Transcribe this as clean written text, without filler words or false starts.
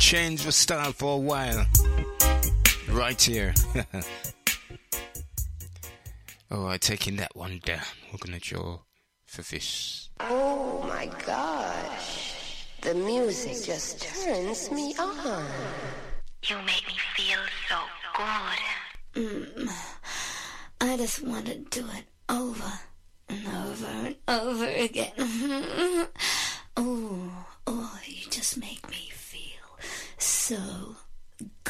change the style for a while. Right here. Alright, taking that one down. Looking at your fish. Oh my gosh. The music just turns me on. You make me feel so good. I just want to do it over and over and over again. Oh.